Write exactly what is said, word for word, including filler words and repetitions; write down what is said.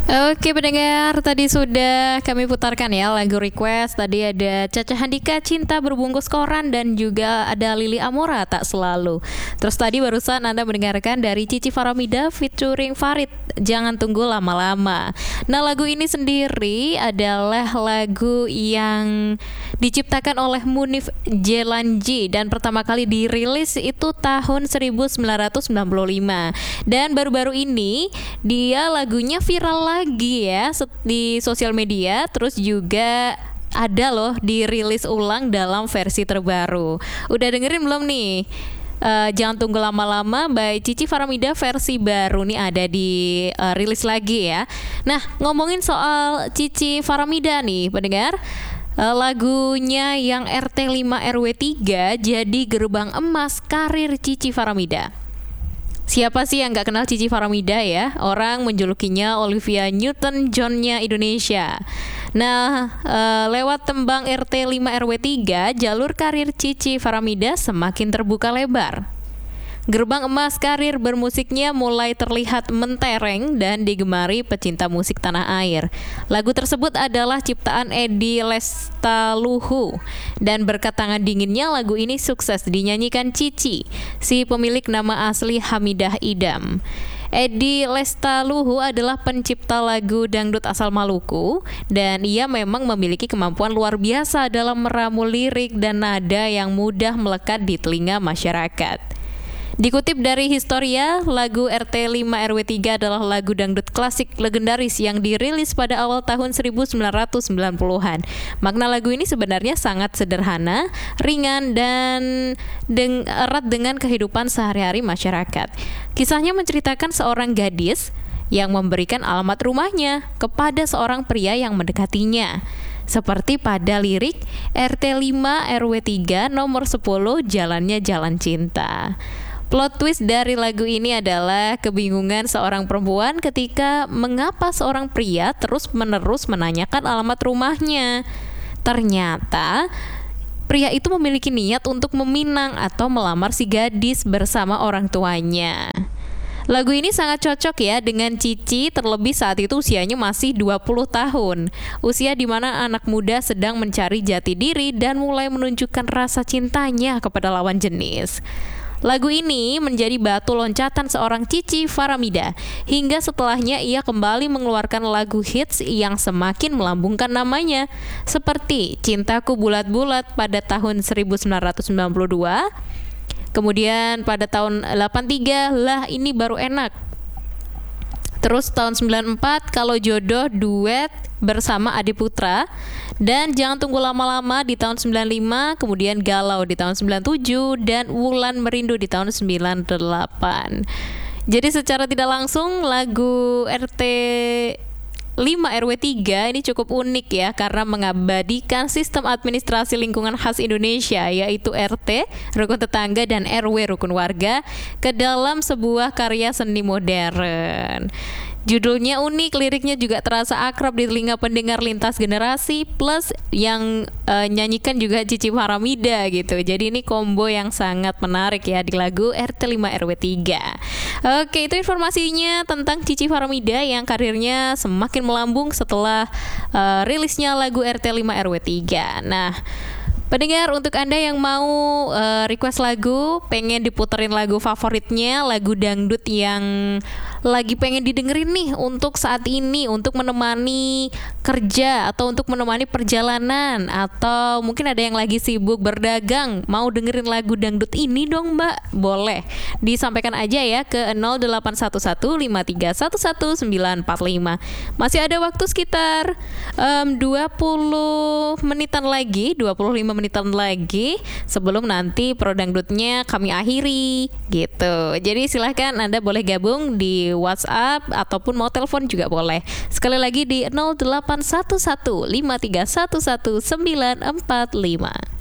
Oke pendengar, tadi sudah kami putarkan ya lagu request. Tadi ada Caca Handika, Cinta Berbungkus Koran, dan juga ada Lili Amora, Tak Selalu. Terus tadi barusan Anda mendengarkan dari Cici Faramida featuring Farid, Jangan Tunggu Lama-Lama. Nah, lagu ini sendiri adalah lagu yang diciptakan oleh Munif Jelanji dan pertama kali dirilis itu tahun seribu sembilan ratus sembilan puluh lima. Dan baru-baru ini dia lagunya viral lagi ya di sosial media, terus juga ada loh dirilis ulang dalam versi terbaru. Udah dengerin belum nih? Uh, Jangan Tunggu Lama-Lama by Cici Faramida versi baru nih ada di uh, rilis lagi ya. Nah, ngomongin soal Cici Faramida nih pendengar, uh, lagunya yang R T lima R W tiga jadi gerbang emas karir Cici Faramida. Siapa sih yang gak kenal Cici Faramida ya? Orang menjulukinya Olivia Newton-John-nya Indonesia. Nah, e, lewat tembang R T lima R W tiga, jalur karir Cici Faramida semakin terbuka lebar. Gerbang emas karir bermusiknya mulai terlihat mentereng dan digemari pecinta musik tanah air. Lagu tersebut adalah ciptaan Edi Lestaluhu dan berkat tangan dinginnya lagu ini sukses dinyanyikan Cici, si pemilik nama asli Hamidah Idam. Edi Lestaluhu adalah pencipta lagu dangdut asal Maluku dan ia memang memiliki kemampuan luar biasa dalam meramu lirik dan nada yang mudah melekat di telinga masyarakat. Dikutip dari Historia, lagu R T lima R W tiga adalah lagu dangdut klasik legendaris yang dirilis pada awal tahun seribu sembilan ratus sembilan puluhan. Makna lagu ini sebenarnya sangat sederhana, ringan, dan deng- erat dengan kehidupan sehari-hari masyarakat. Kisahnya menceritakan seorang gadis yang memberikan alamat rumahnya kepada seorang pria yang mendekatinya. Seperti pada lirik R T lima R W tiga nomor sepuluh, Jalannya Jalan Cinta. Plot twist dari lagu ini adalah kebingungan seorang perempuan ketika mengapa seorang pria terus-menerus menanyakan alamat rumahnya. Ternyata pria itu memiliki niat untuk meminang atau melamar si gadis bersama orang tuanya. Lagu ini sangat cocok ya dengan Cici, terlebih saat itu usianya masih dua puluh tahun. Usia di mana anak muda sedang mencari jati diri dan mulai menunjukkan rasa cintanya kepada lawan jenis. Lagu ini menjadi batu loncatan seorang Cici Faramida hingga setelahnya ia kembali mengeluarkan lagu hits yang semakin melambungkan namanya seperti Cintaku Bulat-Bulat pada tahun seribu sembilan ratus sembilan puluh dua. Kemudian pada tahun delapan puluh tiga, Lah Ini Baru Enak. Terus tahun sembilan puluh empat, Kalau Jodoh duet bersama Adi Putra, dan Jangan Tunggu Lama-Lama di tahun sembilan puluh lima, kemudian Galau di tahun sembilan puluh tujuh, dan Wulan Merindu di tahun sembilan puluh delapan. Jadi secara tidak langsung lagu R T lima R W tiga ini cukup unik ya karena mengabadikan sistem administrasi lingkungan khas Indonesia yaitu R T, rukun tetangga, dan R W, rukun warga, ke dalam sebuah karya seni modern. Judulnya unik, liriknya juga terasa akrab di telinga pendengar lintas generasi, plus yang uh, nyanyikan juga Cici Faramida gitu. Jadi ini combo yang sangat menarik ya di lagu R T lima R W tiga. Oke, itu informasinya tentang Cici Faramida yang karirnya semakin melambung setelah uh, rilisnya lagu R T lima R W tiga. Nah, pendengar, untuk Anda yang mau uh, request lagu, pengen diputerin lagu favoritnya, lagu dangdut yang lagi pengen didengerin nih untuk saat ini, untuk menemani kerja atau untuk menemani perjalanan, atau mungkin ada yang lagi sibuk berdagang, mau dengerin lagu dangdut ini dong Mbak, boleh disampaikan aja ya ke nol delapan satu satu lima tiga satu satu sembilan empat lima. Masih ada waktu sekitar um, dua puluh menitan lagi, dua puluh lima menitan lagi sebelum nanti pro dangdutnya kami akhiri gitu. Jadi silahkan Anda boleh gabung di WhatsApp ataupun mau telepon juga boleh. Sekali lagi di nol delapan satu satu lima tiga satu satu sembilan empat lima.